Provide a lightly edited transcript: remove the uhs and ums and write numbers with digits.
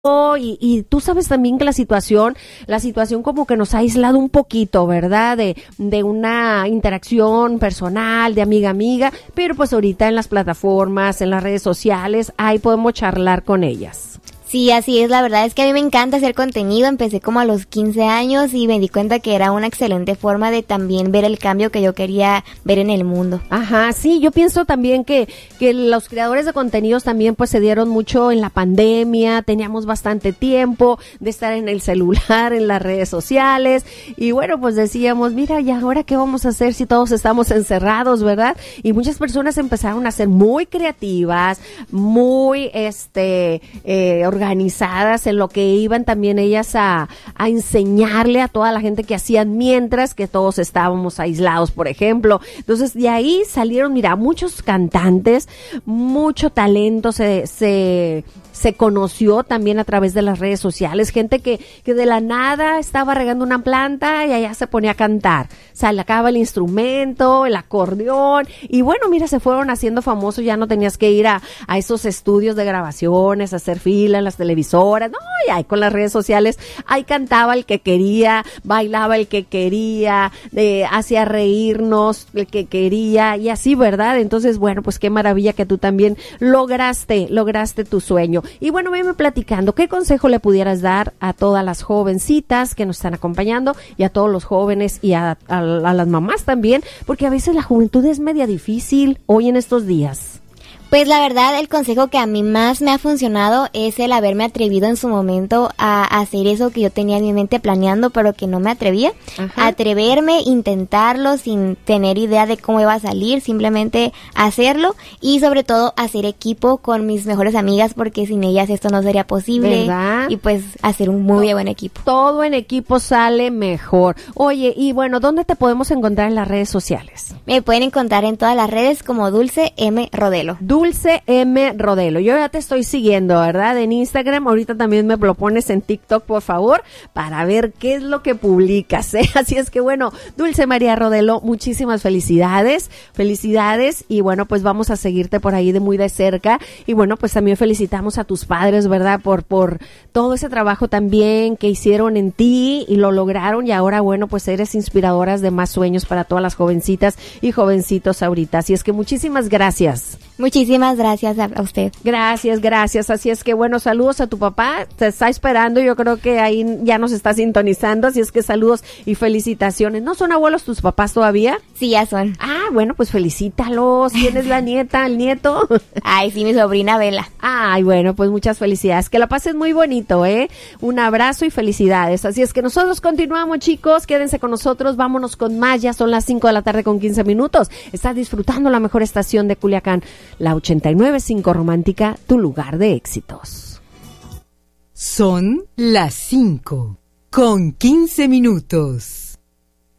y tú sabes también que la situación como que nos ha aislado un poquito, ¿verdad? De una interacción personal, de amiga a amiga, pero pues ahorita en las plataformas, en las redes sociales, ahí podemos charlar con ellas. Sí, así es, la verdad es que a mí me encanta hacer contenido, empecé como a los 15 años y me di cuenta que era una excelente forma de también ver el cambio que yo quería ver en el mundo. Ajá, sí, yo pienso también que los creadores de contenidos también pues se dieron mucho en la pandemia, teníamos bastante tiempo de estar en el celular, en las redes sociales y bueno, pues decíamos, mira, ¿y ahora qué vamos a hacer si todos estamos encerrados, verdad? Y muchas personas empezaron a ser muy creativas, muy organizadas en lo que iban también ellas a enseñarle a toda la gente que hacían mientras que todos estábamos aislados, por ejemplo. Entonces, de ahí salieron, mira, muchos cantantes, mucho talento se conoció también a través de las redes sociales, gente que de la nada estaba regando una planta y allá se ponía a cantar, sacaba el instrumento, el acordeón y bueno, mira, se fueron haciendo famosos, ya no tenías que ir a esos estudios de grabaciones, a hacer fila en las televisoras, no, y ahí con las redes sociales, ahí cantaba el que quería, bailaba el que quería, hacía reírnos el que quería y así, ¿verdad? Entonces, bueno, pues qué maravilla que tú también lograste tu sueño. Y bueno, veme platicando, ¿qué consejo le pudieras dar a todas las jovencitas que nos están acompañando y a todos los jóvenes y a las mamás también? Porque a veces la juventud es media difícil hoy en estos días. Pues la verdad, el consejo que a mí más me ha funcionado es el haberme atrevido en su momento a hacer eso que yo tenía en mi mente planeando, pero que no me atrevía. Ajá. Atreverme, intentarlo sin tener idea de cómo iba a salir, simplemente hacerlo y sobre todo hacer equipo con mis mejores amigas porque sin ellas esto no sería posible. ¿Verdad? Y pues hacer un muy buen equipo. Todo en equipo sale mejor. Oye, y bueno, ¿dónde te podemos encontrar en las redes sociales? Me pueden encontrar en todas las redes como Dulce M. Rodelo. Dulce M. Rodelo. Yo ya te estoy siguiendo, ¿verdad? En Instagram. Ahorita también me lo pones en TikTok, por favor, para ver qué es lo que publicas, ¿eh? Así es que bueno, Dulce María Rodelo, muchísimas felicidades. Felicidades y bueno, pues vamos a seguirte por ahí de muy de cerca. Y bueno, pues también felicitamos a tus padres, ¿verdad? Por todo ese trabajo también que hicieron en ti y lo lograron y ahora, bueno, pues eres inspiradoras de más sueños para todas las jovencitas y jovencitos ahorita. Así es que muchísimas gracias. Muchísimas gracias a usted. Gracias. Así es que bueno, saludos a tu papá. Te está esperando. Yo creo que ahí ya nos está sintonizando. Así es que saludos y felicitaciones. ¿No son abuelos tus papás todavía? Sí, ya son. Ah, bueno, pues felicítalos. ¿Quién es la nieta, el nieto? Ay, sí, mi sobrina Bela. Ay, bueno, pues muchas felicidades. Que la pasen muy bonito, ¿eh? Un abrazo y felicidades. Así es que nosotros continuamos, chicos. Quédense con nosotros. Vámonos con más. Ya son las 5 de la tarde con 15 minutos. Estás disfrutando la mejor estación de Culiacán. La 89.5 Romántica, tu lugar de éxitos. Son las 5 con 15 minutos.